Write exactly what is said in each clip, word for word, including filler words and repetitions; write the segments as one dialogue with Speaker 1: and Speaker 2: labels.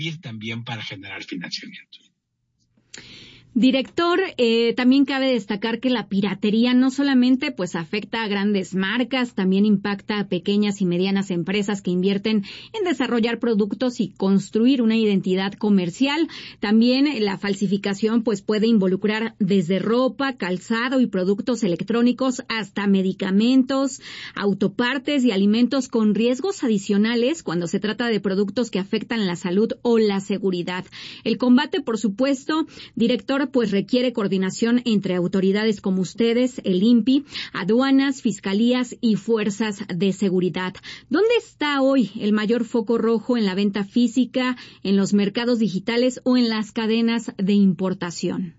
Speaker 1: también para generar financiamiento.
Speaker 2: Director, eh, también cabe destacar que la piratería no solamente pues afecta a grandes marcas, también impacta a pequeñas y medianas empresas que invierten en desarrollar productos y construir una identidad comercial. También la falsificación pues puede involucrar desde ropa, calzado y productos electrónicos hasta medicamentos, autopartes y alimentos con riesgos adicionales cuando se trata de productos que afectan la salud o la seguridad. El combate, por supuesto, director, pues requiere coordinación entre autoridades como ustedes, el I N P I, aduanas, fiscalías y fuerzas de seguridad. ¿Dónde está hoy el mayor foco rojo en la venta física, en los mercados digitales o en las cadenas de importación?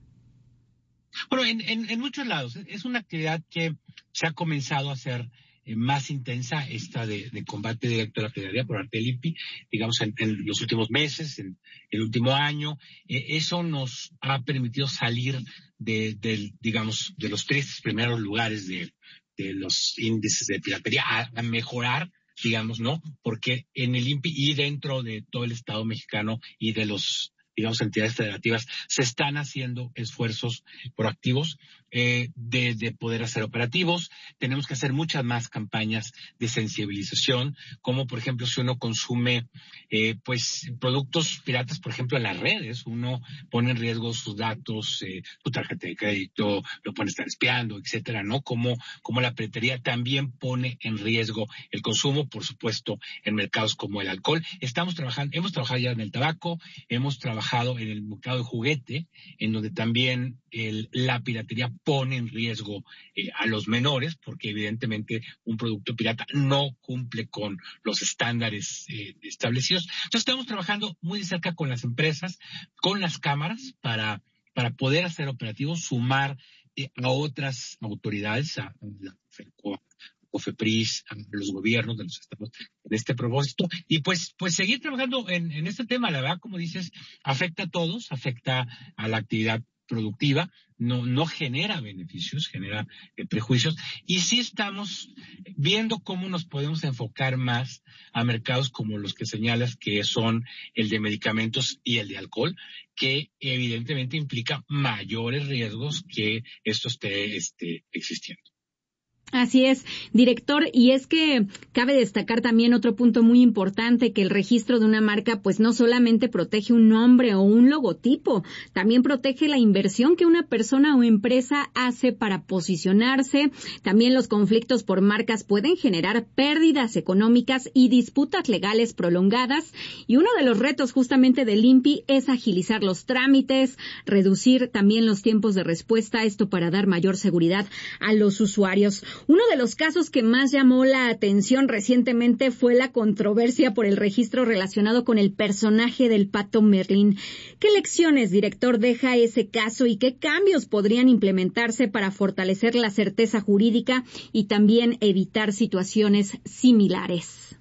Speaker 1: Bueno, en, en, en muchos lados. Es una actividad que se ha comenzado a hacer eh, más intensa, esta de, de combate directo a la piratería por parte del I N P I, digamos, en, en los últimos meses, en el último año. Eh, eso nos ha permitido salir de, de, digamos, de los tres primeros lugares de, de los índices de piratería a, a mejorar, digamos, ¿no? Porque en el I N P I y dentro de todo el Estado mexicano y de los digamos, entidades federativas, se están haciendo esfuerzos proactivos eh, de, de poder hacer operativos. Tenemos que hacer muchas más campañas de sensibilización, como por ejemplo, si uno consume eh, pues productos piratas, por ejemplo, en las redes, uno pone en riesgo sus datos, eh, su tarjeta de crédito, lo puede estar espiando, etcétera, ¿no? Como, como la piratería también pone en riesgo el consumo, por supuesto, en mercados como el alcohol. Estamos trabajando, hemos trabajado ya en el tabaco, hemos trabajado en el mercado de juguete, en donde también el, la piratería pone en riesgo eh, a los menores, porque evidentemente un producto pirata no cumple con los estándares eh, establecidos. Entonces estamos trabajando muy de cerca con las empresas, con las cámaras, para, para poder hacer operativos, sumar eh, a otras autoridades, a, a la FECOA, COFEPRIS, a los gobiernos de los estados en este propósito, y pues pues seguir trabajando en, en este tema. La verdad, como dices, afecta a todos, afecta a la actividad productiva, no no genera beneficios, genera eh, prejuicios, y sí estamos viendo cómo nos podemos enfocar más a mercados como los que señalas, que son el de medicamentos y el de alcohol, que evidentemente implica mayores riesgos que esto esté este, existiendo.
Speaker 2: Así es, director, y es que cabe destacar también otro punto muy importante, que el registro de una marca pues no solamente protege un nombre o un logotipo, también protege la inversión que una persona o empresa hace para posicionarse. También los conflictos por marcas pueden generar pérdidas económicas y disputas legales prolongadas, y uno de los retos justamente del I N P I es agilizar los trámites, reducir también los tiempos de respuesta, esto para dar mayor seguridad a los usuarios. Uno de los casos que más llamó la atención recientemente fue la controversia por el registro relacionado con el personaje del Pato Merlín. ¿Qué lecciones, director, deja ese caso y qué cambios podrían implementarse para fortalecer la certeza jurídica y también evitar situaciones similares?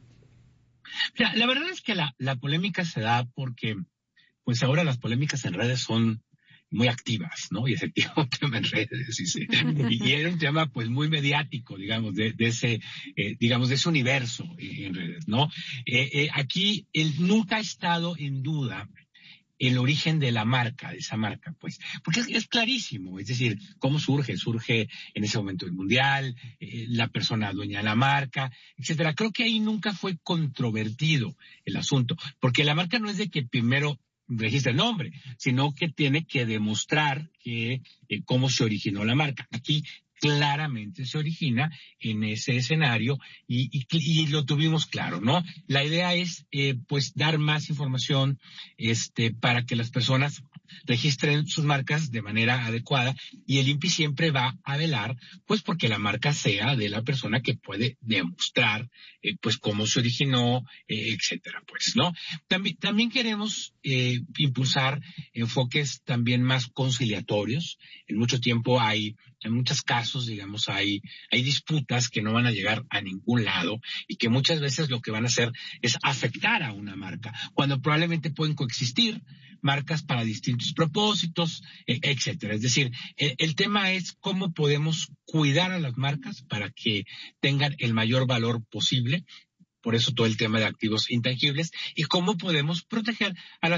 Speaker 1: Mira, la verdad es que la, la polémica se da porque pues ahora las polémicas en redes son muy activas, ¿no? Y efectivamente en redes, y, se, y, y era un tema pues muy mediático, digamos, de, de ese, eh, digamos, de ese universo en redes, ¿no? Eh, eh, aquí el, nunca ha estado en duda el origen de la marca, de esa marca, pues, porque es, es clarísimo, es decir, cómo surge, surge en ese momento el mundial, eh, la persona dueña de la marca, etcétera. Creo que ahí nunca fue controvertido el asunto, porque la marca no es de que primero registra el nombre, sino que tiene que demostrar que eh, cómo se originó la marca. Aquí claramente se origina en ese escenario y, y, y lo tuvimos claro, ¿no? La idea es, eh, pues, dar más información, este, para que las personas registren sus marcas de manera adecuada, y el I N P I siempre va a velar, pues, porque la marca sea de la persona que puede demostrar, eh, pues, cómo se originó, eh, etcétera, pues, ¿no? También, también queremos eh, impulsar enfoques también más conciliatorios. En mucho tiempo hay En muchos casos, digamos, hay, hay disputas que no van a llegar a ningún lado y que muchas veces lo que van a hacer es afectar a una marca, cuando probablemente pueden coexistir marcas para distintos propósitos, eh, etcétera. Es decir, el, el tema es cómo podemos cuidar a las marcas para que tengan el mayor valor posible. Por eso todo el tema de activos intangibles, y cómo podemos proteger a las